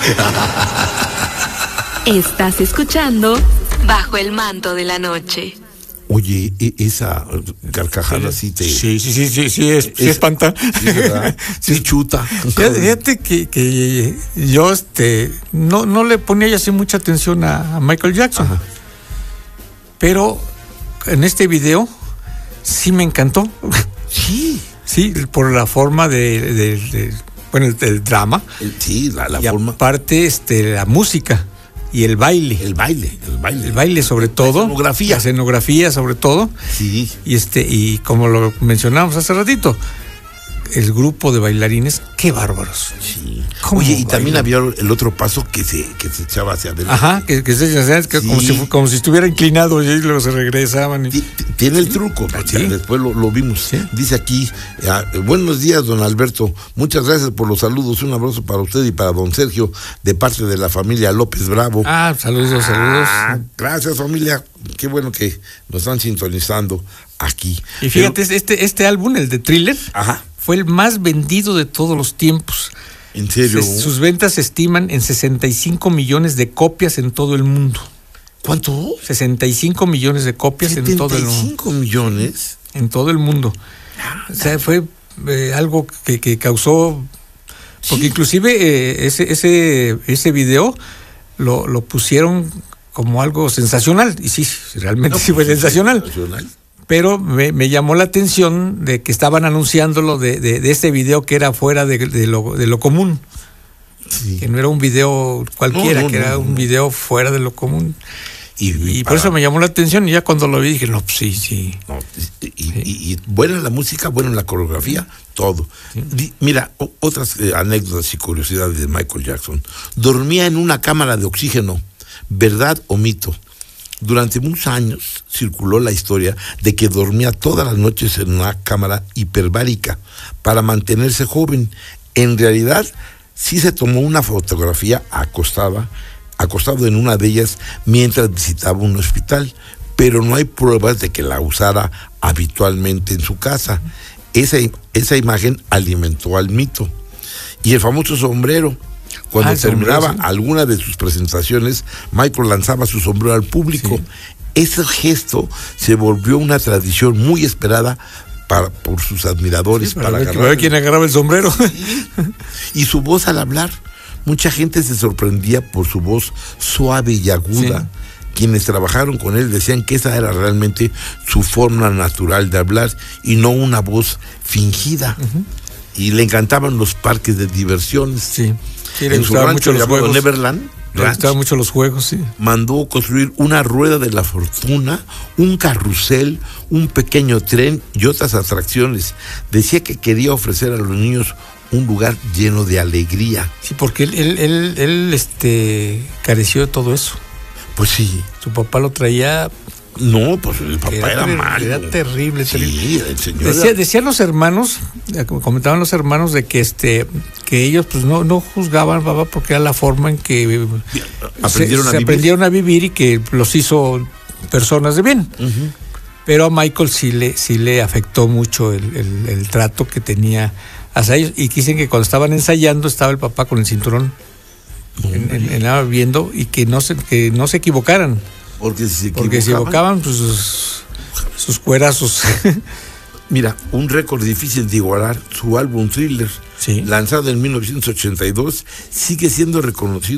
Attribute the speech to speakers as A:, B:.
A: Estás escuchando Bajo el Manto de la Noche.
B: Oye, esa carcajada sí te...
C: Sí, espanta.
B: Sí, ¿verdad? Sí chuta.
C: Fíjate que yo no le ponía ya así mucha atención a Michael Jackson. Ajá. Pero en este video sí me encantó.
B: Sí.
C: Sí, por la forma del drama.
B: Sí, la
C: y
B: forma.
C: Aparte, la música. Y el baile.
B: El baile
C: sobre todo. La escenografía sobre todo.
B: Sí.
C: Y como lo mencionamos hace ratito, el grupo de bailarines, qué bárbaros.
B: Sí. Oye, y también había el otro paso que se echaba hacia adelante.
C: Ajá, que sí. como si estuviera inclinado y luego se regresaban.
B: Tiene el truco,
C: sí.
B: Después lo vimos.
C: Sí.
B: Dice aquí, buenos días, don Alberto, muchas gracias por los saludos, un abrazo para usted y para don Sergio, de parte de la familia López Bravo.
C: Saludos.
B: Gracias, familia, qué bueno que nos están sintonizando aquí.
C: Y fíjate, este álbum, el de Thriller,
B: ajá,
C: fue el más vendido de todos los tiempos.
B: ¿En serio?
C: Sus ventas se estiman en 65 millones de copias en todo el mundo.
B: ¿Cuánto?
C: 65 millones de copias en todo el mundo.
B: 75 millones.
C: En todo el mundo. O sea, fue algo que causó... Porque inclusive ese video lo pusieron como algo sensacional. Y sí, realmente sí fue sensacional. Pero me llamó la atención de que estaban anunciándolo de este video que era fuera de lo común. Sí. Que no era un video cualquiera, era un video fuera de lo común. Y por eso me llamó la atención, y ya cuando lo vi dije, no, pues sí. No,
B: y buena la música, buena la coreografía, todo. Sí. Mira, otras anécdotas y curiosidades de Michael Jackson. Dormía en una cámara de oxígeno, ¿verdad o mito? Durante muchos años circuló la historia de que dormía todas las noches en una cámara hiperbárica para mantenerse joven. En realidad, sí se tomó una fotografía acostado en una de ellas mientras visitaba un hospital, pero no hay pruebas de que la usara habitualmente en su casa. Esa imagen alimentó al mito. Y el famoso sombrero. Cuando terminaba alguna de sus presentaciones, Michael lanzaba su sombrero al público. Sí. Ese gesto se volvió una tradición muy esperada por sus admiradores.
C: Sí, para ver quién agarraba el sombrero.
B: Sí. Y su voz al hablar. Mucha gente se sorprendía por su voz suave y aguda. Sí. Quienes trabajaron con él decían que esa era realmente su forma natural de hablar y no una voz fingida. Uh-huh. Y le encantaban los parques de diversiones.
C: Sí. Sí, le gustaban mucho los juegos.
B: Neverland.
C: Le gustaban mucho los juegos, sí.
B: Mandó construir una rueda de la fortuna, un carrusel, un pequeño tren y otras atracciones. Decía que quería ofrecer a los niños un lugar lleno de alegría.
C: Sí, porque él careció de todo eso.
B: Pues sí.
C: Su papá lo traía...
B: No, pues el papá era malo.
C: Era terrible.
B: Sí, el señor
C: decían los hermanos, comentaban los hermanos de que ellos pues no juzgaban, papá, porque era la forma en que aprendieron a vivir y que los hizo personas de bien. Uh-huh. Pero a Michael sí le afectó mucho el trato que tenía hacia ellos, y dicen que cuando estaban ensayando estaba el papá con el cinturón viendo, y que no se equivocaran. Porque si se equivocaban, pues sus cuerazos.
B: Mira, un récord difícil de igualar, su álbum Thriller,
C: sí,
B: lanzado en 1982, sigue siendo reconocido